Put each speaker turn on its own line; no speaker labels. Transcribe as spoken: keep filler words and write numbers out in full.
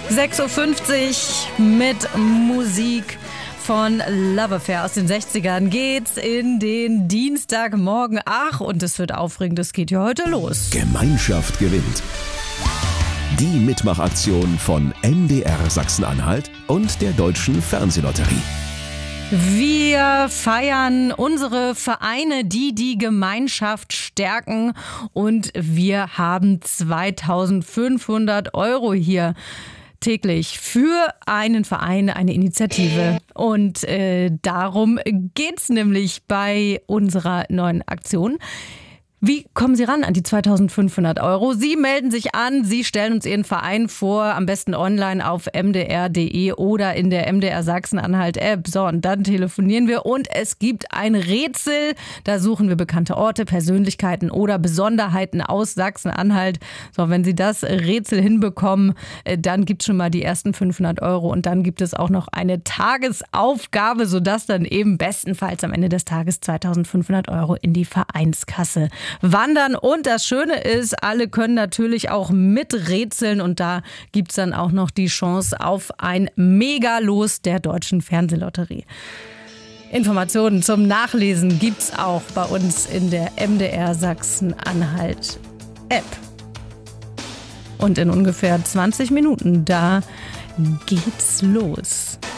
sechs Uhr fünfzig mit Musik von Love Affair aus den sechzigern geht's in den Dienstagmorgen. Ach, und es wird aufregend, es geht ja heute los.
Gemeinschaft gewinnt. Die Mitmachaktion von M D R Sachsen-Anhalt und der Deutschen Fernsehlotterie.
Wir feiern unsere Vereine, die die Gemeinschaft stärken, und wir haben zweitausendfünfhundert Euro hier täglich für einen Verein, eine Initiative. Und äh, darum geht's nämlich bei unserer neuen Aktion. Wie kommen Sie ran an die zweitausendfünfhundert Euro? Sie melden sich an, Sie stellen uns Ihren Verein vor, am besten online auf m d r punkt d e oder in der M D R Sachsen-Anhalt-App. So, und dann telefonieren wir und es gibt ein Rätsel. Da suchen wir bekannte Orte, Persönlichkeiten oder Besonderheiten aus Sachsen-Anhalt. So, wenn Sie das Rätsel hinbekommen, dann gibt es schon mal die ersten fünfhundert Euro und dann gibt es auch noch eine Tagesaufgabe, sodass dann eben bestenfalls am Ende des Tages zweitausendfünfhundert Euro in die Vereinskasse wandern. Und das Schöne ist, alle können natürlich auch miträtseln und da gibt es dann auch noch die Chance auf ein Megalos der Deutschen Fernsehlotterie. Informationen zum Nachlesen gibt's auch bei uns in der M D R Sachsen-Anhalt App. Und in ungefähr zwanzig Minuten, da geht's los.